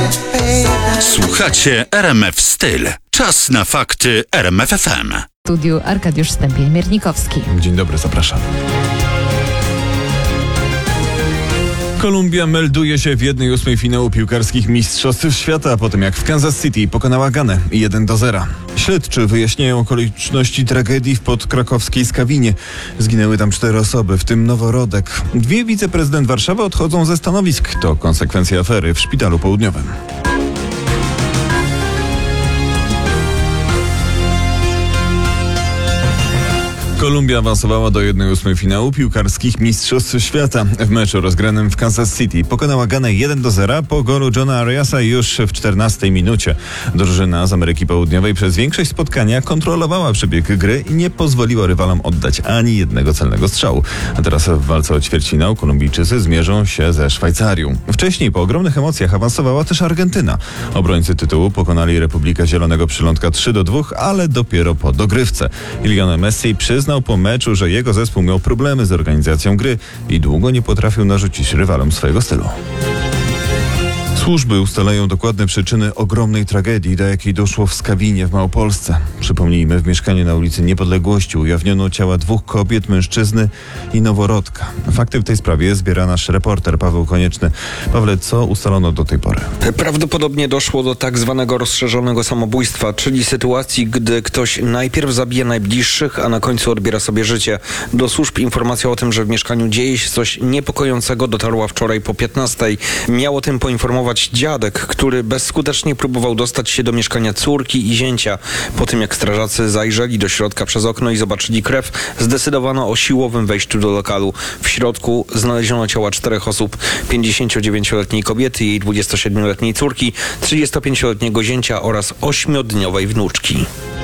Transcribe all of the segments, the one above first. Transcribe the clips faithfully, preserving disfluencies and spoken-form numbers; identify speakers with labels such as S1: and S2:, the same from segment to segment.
S1: Słuchacie R M F Styl. Czas na fakty R M F F M.
S2: W studiu Arkadiusz Stępień-Miernikowski.
S3: Dzień dobry, zapraszam. Kolumbia melduje się w jednej ósmej finału piłkarskich Mistrzostw Świata po tym, jak w Kansas City pokonała Ganę jeden do zera. Śledczy wyjaśniają okoliczności tragedii w podkrakowskiej Skawinie. Zginęły tam cztery osoby, w tym noworodek. Dwie wiceprezydent Warszawy odchodzą ze stanowisk. To konsekwencja afery w Szpitalu Południowym. Kolumbia awansowała do jednej ósmej finału piłkarskich Mistrzostw Świata. W meczu rozgranym w Kansas City pokonała Ganę jeden do zera po golu Johna Ariasa już w czternastej minucie. Drużyna z Ameryki Południowej przez większość spotkania kontrolowała przebieg gry i nie pozwoliła rywalom oddać ani jednego celnego strzału. A teraz w walce o ćwierćfinał Kolumbijczycy zmierzą się ze Szwajcarią. Wcześniej po ogromnych emocjach awansowała też Argentyna. Obrońcy tytułu pokonali Republikę Zielonego Przylądka trzy do dwóch, ale dopiero po dogrywce. Lionel Messi przyznał po meczu, że jego zespół miał problemy z organizacją gry i długo nie potrafił narzucić rywalom swojego stylu. Służby ustalają dokładne przyczyny ogromnej tragedii, do jakiej doszło w Skawinie w Małopolsce. Przypomnijmy, w mieszkaniu na ulicy Niepodległości ujawniono ciała dwóch kobiet, mężczyzny i noworodka. Fakty w tej sprawie zbiera nasz reporter Paweł Konieczny. Pawle, co ustalono do tej pory?
S4: Prawdopodobnie doszło do tak zwanego rozszerzonego samobójstwa, czyli sytuacji, gdy ktoś najpierw zabija najbliższych, a na końcu odbiera sobie życie. Do służb informacja o tym, że w mieszkaniu dzieje się coś niepokojącego, dotarła wczoraj po piętnastej. Miał o tym poinformować dziadek, który bezskutecznie próbował dostać się do mieszkania córki i zięcia. Po tym, jak strażacy zajrzeli do środka przez okno i zobaczyli krew, zdecydowano o siłowym wejściu do lokalu. W środku znaleziono ciała czterech osób: pięćdziesięciodziewięcioletniej kobiety, jej dwudziestosiedmioletniej córki, trzydziestopięcioletniego zięcia oraz ośmiodniowej wnuczki.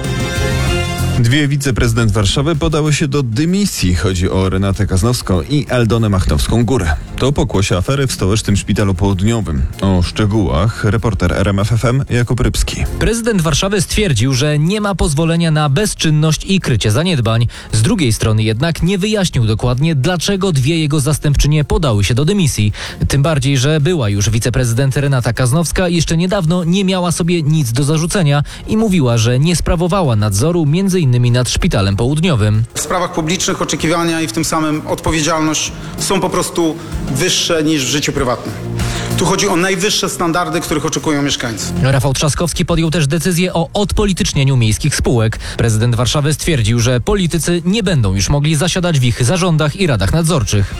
S3: Dwie wiceprezydent Warszawy podały się do dymisji. Chodzi o Renatę Kaznowską i Aldonę Machnowską-Górę. To pokłosie afery w stołecznym Szpitalu Południowym. O szczegółach reporter R M F F M Jakub Rybski.
S5: Prezydent Warszawy stwierdził, że nie ma pozwolenia na bezczynność i krycie zaniedbań. Z drugiej strony jednak nie wyjaśnił dokładnie, dlaczego dwie jego zastępczynie podały się do dymisji. Tym bardziej, że była już wiceprezydent Renata Kaznowska jeszcze niedawno nie miała sobie nic do zarzucenia i mówiła, że nie sprawowała nadzoru między innymi nad Szpitalem Południowym.
S6: W sprawach publicznych oczekiwania i w tym samym odpowiedzialność są po prostu wyższe niż w życiu prywatnym. Tu chodzi o najwyższe standardy, których oczekują mieszkańcy.
S5: Rafał Trzaskowski podjął też decyzję o odpolitycznieniu miejskich spółek. Prezydent Warszawy stwierdził, że politycy nie będą już mogli zasiadać w ich zarządach i radach nadzorczych.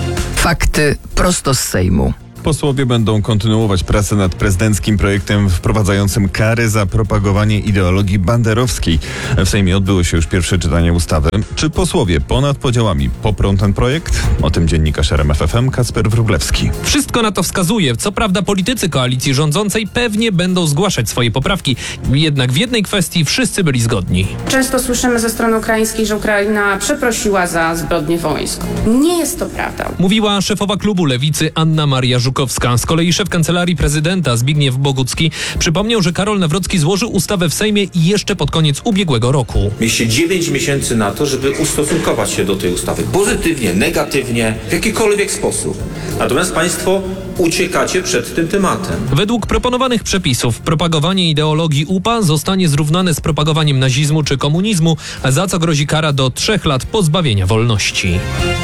S7: Fakty prosto z Sejmu.
S3: Posłowie będą kontynuować pracę nad prezydenckim projektem wprowadzającym kary za propagowanie ideologii banderowskiej. W Sejmie odbyło się już pierwsze czytanie ustawy. Czy posłowie ponad podziałami poprą ten projekt? O tym dziennikarz R M F F M Kacper Wróblewski.
S8: Wszystko na to wskazuje. Co prawda politycy koalicji rządzącej pewnie będą zgłaszać swoje poprawki. Jednak w jednej kwestii wszyscy byli zgodni.
S9: Często słyszymy ze strony ukraińskiej, że Ukraina przeprosiła za zbrodnię wołyńską. Nie jest to prawda.
S8: Mówiła szefowa klubu Lewicy Anna Maria Żukowska. Z kolei szef Kancelarii Prezydenta Zbigniew Bogucki przypomniał, że Karol Nawrocki złożył ustawę w Sejmie jeszcze pod koniec ubiegłego roku.
S10: Mieliście dziewięć miesięcy na to, żeby ustosunkować się do tej ustawy pozytywnie, negatywnie, w jakikolwiek sposób. Natomiast państwo uciekacie przed tym tematem.
S8: Według proponowanych przepisów propagowanie ideologii U P A zostanie zrównane z propagowaniem nazizmu czy komunizmu, za co grozi kara do trzech lat pozbawienia wolności.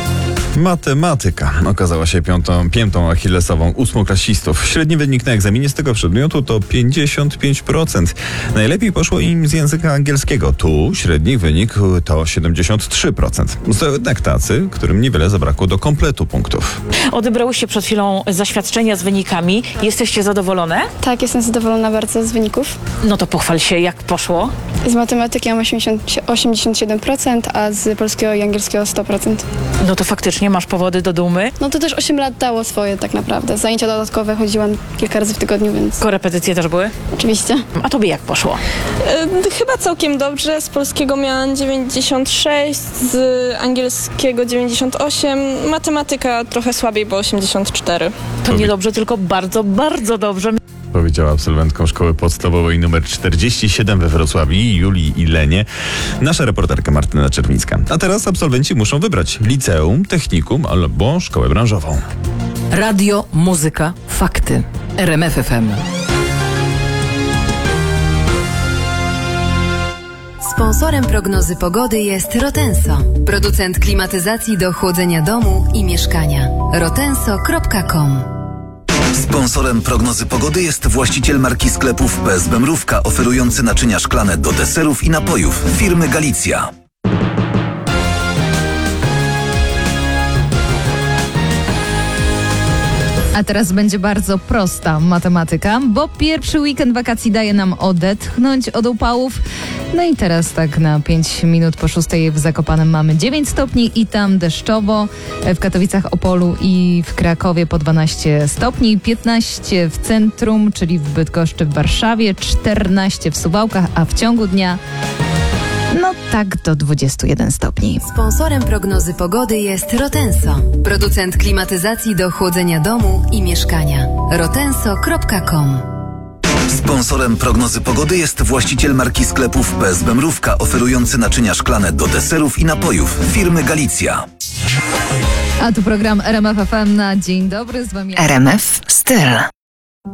S3: Matematyka okazała się piątą, piętą achillesową ósmoklasistów. Średni wynik na egzaminie z tego przedmiotu to pięćdziesiąt pięć procent. Najlepiej poszło im z języka angielskiego. Tu średni wynik to siedemdziesiąt trzy procent. Są jednak tacy, którym niewiele zabrakło do kompletu punktów.
S11: Odebrałyście przed chwilą zaświadczenia z wynikami. Jesteście zadowolone?
S12: Tak, jestem zadowolona bardzo z wyników.
S11: No to pochwal się, jak poszło?
S12: Z matematyki mam osiemdziesiąt siedem procent, a z polskiego i angielskiego sto procent.
S11: No to faktycznie masz powody do dumy.
S12: No to też osiem lat dało swoje tak naprawdę. Zajęcia dodatkowe chodziłam kilka razy w tygodniu, więc...
S11: Korepetycje też były?
S12: Oczywiście.
S11: A tobie jak poszło?
S13: Yy, chyba całkiem dobrze. Z polskiego miałam dziewięćdziesiąt sześć, z angielskiego dziewięćdziesiąt osiem, matematyka trochę słabiej, bo osiemdziesiąt cztery.
S11: To nie dobrze, tylko bardzo, bardzo dobrze.
S3: Powiedziała absolwentką szkoły podstawowej nr czterdzieści siedem we Wrocławiu Julii Ilenie nasza reporterka Martyna Czerwińska. A teraz absolwenci muszą wybrać liceum, technikum albo szkołę branżową.
S7: Radio, muzyka, fakty. R M F F M.
S14: Sponsorem prognozy pogody jest Rotenso, producent klimatyzacji do chłodzenia domu i mieszkania. rotenso kropka com.
S15: Sponsorem prognozy pogody jest właściciel marki sklepów P S B Mrówka, oferujący naczynia szklane do deserów i napojów, firmy Galicja.
S2: A teraz będzie bardzo prosta matematyka, bo pierwszy weekend wakacji daje nam odetchnąć od upałów. No i teraz tak na pięć minut po szóstej w Zakopanem mamy dziewięć stopni i tam deszczowo. W Katowicach, Opolu i w Krakowie po dwanaście stopni, piętnaście w centrum, czyli w Bydgoszczy, w Warszawie, czternaście w Suwałkach, a w ciągu dnia no tak do dwudziestu jeden stopni.
S14: Sponsorem prognozy pogody jest Rotenso, producent klimatyzacji do chłodzenia domu i mieszkania. rotenso kropka com.
S15: Sponsorem prognozy pogody jest właściciel marki sklepów P S B Mrówka, oferujący naczynia szklane do deserów i napojów, firmy Galicja.
S2: A tu program R M F F M na dzień dobry, z wami
S7: R M F Styl.